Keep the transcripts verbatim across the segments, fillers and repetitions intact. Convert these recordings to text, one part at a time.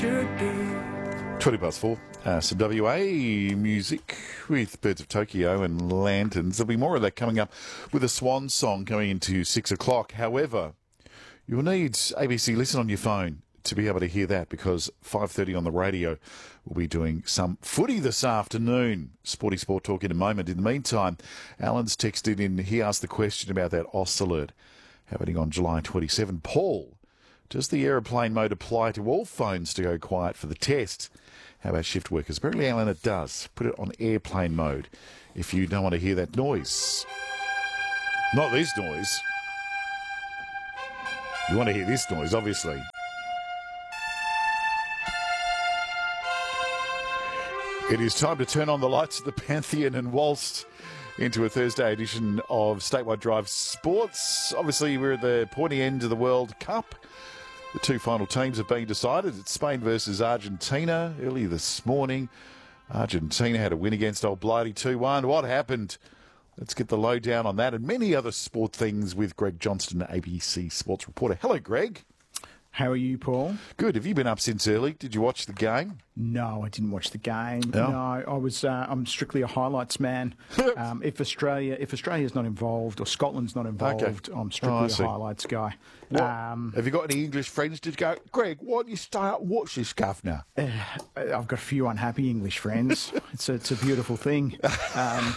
should be. twenty past four. Uh, some W A music with Birds of Tokyo and Lanterns. There'll be more of that coming up with a swan song coming into six o'clock. However, you'll need A B C Listen on your phone to be able to hear that, because five thirty on the radio we'll be doing some footy this afternoon. Sporty Sport Talk in a moment. In the meantime, Alan's texted in. He asked the question about that O S alert happening on July twenty-seventh. Paul, does the aeroplane mode apply to all phones to go quiet for the test? How about shift workers? Apparently, Alan, it does. Put it on airplane mode if you don't want to hear that noise. Not this noise. You want to hear this noise, obviously. It is time to turn on the lights at the Pantheon and waltz into a Thursday edition of Statewide Drive Sports. Obviously, we're at the pointy end of the World Cup. The two final teams have been decided. It's Spain versus Argentina. Early this morning, Argentina had a win against Old Blighty two one. What happened? Let's get the lowdown on that and many other sport things with Greg Johnston, A B C Sports reporter. Hello, Greg. How are you, Paul? Good. Have you been up since early? Did you watch the game? No, I didn't watch the game. No, no I was. Uh, I'm strictly a highlights man. um, if Australia, if Australia's not involved or Scotland's not involved, Okay. I'm strictly Oh, I a see. highlights guy. What, Um, have you got any English friends to go, Greg, why don't you start and watch this stuff now? I've got a few unhappy English friends. it's a, it's a beautiful thing. Um,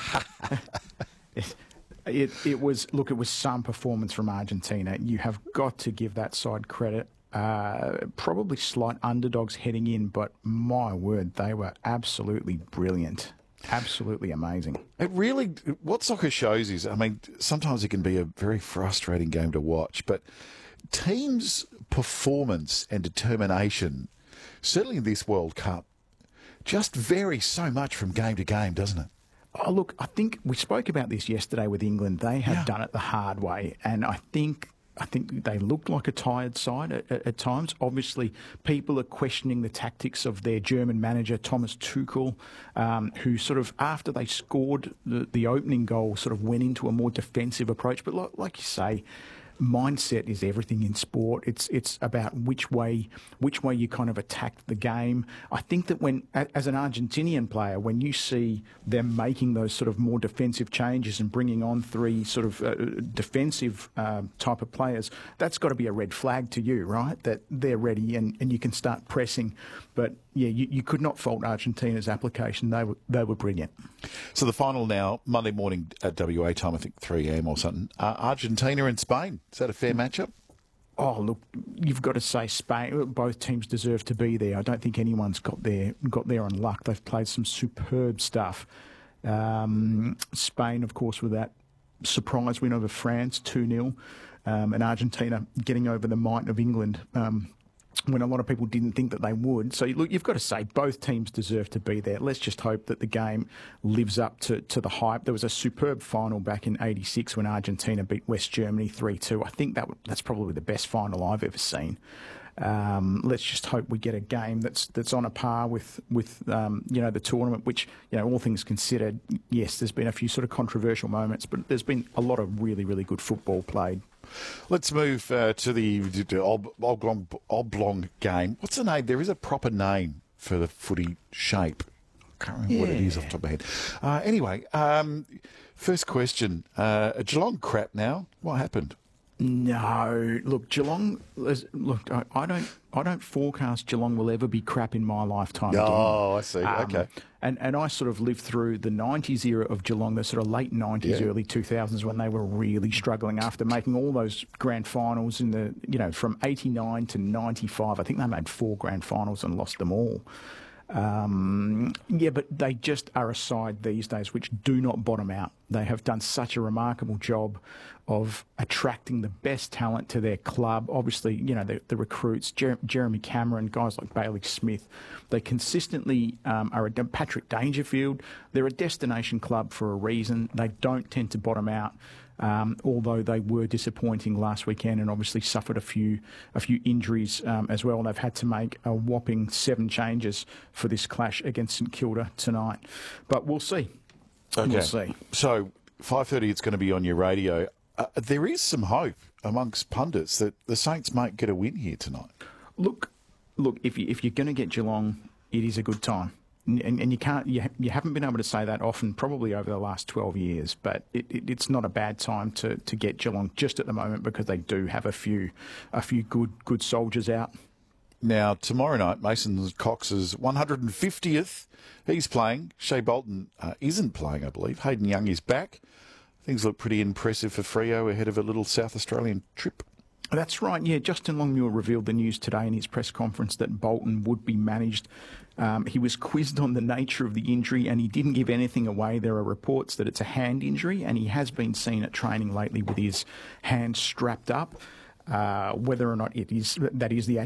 it, it it was look. It was some performance from Argentina. You have got to give that side credit. Uh, probably slight underdogs heading in, but my word, they were absolutely brilliant. Absolutely amazing. It really, what soccer shows is, I mean, sometimes it can be a very frustrating game to watch, but teams' performance and determination, certainly in this World Cup, just vary so much from game to game, doesn't it? Oh, look, I think we spoke about this yesterday with England. They have Yeah. done it the hard way, and I think I think they looked like a tired side at, at, at times. Obviously, people are questioning the tactics of their German manager, Thomas Tuchel, um, who sort of, after they scored the, the opening goal, sort of went into a more defensive approach. But like, like you say, mindset is everything in sport. It's it's about which way which way you kind of attack the game. I think that when, as an Argentinian player, when you see them making those sort of more defensive changes and bringing on three sort of uh, defensive uh, type of players, that's got to be a red flag to you, right? That they're ready and, and you can start pressing. But yeah, you, you could not fault Argentina's application. They were they were brilliant. So the final now, Monday morning at W A time, I think three a.m. or something. Uh, Argentina and Spain. Is that a fair matchup? Oh, look, you've got to say Spain. Both teams deserve to be there. I don't think anyone's got there got there on luck. They've played some superb stuff. Um, Spain, of course, with that surprise win over France, two nil, um, and Argentina getting over the might of England. Um, when a lot of people didn't think that they would. So, look, you've got to say both teams deserve to be there. Let's just hope that the game lives up to, to the hype. There was a superb final back in eighty-six when Argentina beat West Germany three two. I think that that's probably the best final I've ever seen. Um, let's just hope we get a game that's that's on a par with with um, you know the tournament. Which, you know, all things considered, yes, there's been a few sort of controversial moments, but there's been a lot of really really good football played. Let's move uh, to the, the ob- oblong, oblong game. What's the name? There is a proper name for the footy shape. I can't remember yeah. what it is off the top of my head. Uh, anyway, um, first question. Uh, Geelong crap now. What happened? No, look, Geelong. Look, I, I don't. I don't forecast Geelong will ever be crap in my lifetime. Oh, again. I see. Um, okay. And and I sort of lived through the nineties era of Geelong, the sort of late nineties, Yeah. early two thousands, when they were really struggling after making all those grand finals in the, you know, from eighty-nine to ninety-five. I think they made four grand finals and lost them all. Um, yeah, but they just are a side these days which do not bottom out. They have done such a remarkable job of attracting the best talent to their club. Obviously, you know, the, the recruits, Jer- Jeremy Cameron, guys like Bailey Smith, they consistently um, are a Patrick Dangerfield. They're a destination club for a reason. They don't tend to bottom out. Um, although they were disappointing last weekend and obviously suffered a few a few injuries um, as well. They've had to make a whopping seven changes for this clash against St Kilda tonight. But we'll see. Okay. We'll see. So five thirty, it's going to be on your radio. Uh, there is some hope amongst pundits that the Saints might get a win here tonight. Look, look, if you, if you're going to get Geelong, it is a good time. And, and you can't, you, you haven't been able to say that often, probably over the last twelve years. But it, it, it's not a bad time to, to get Geelong just at the moment because they do have a few, a few good good soldiers out. Now tomorrow night, Mason Cox's one hundred fiftieth. He's playing. Shea Bolton uh, isn't playing, I believe. Hayden Young is back. Things look pretty impressive for Freo ahead of a little South Australian trip. That's right, yeah. Justin Longmuir revealed the news today in his press conference that Bolton would be managed. Um, he was quizzed on the nature of the injury and he didn't give anything away. There are reports that it's a hand injury and he has been seen at training lately with his hand strapped up. Uh, whether or not it is that is the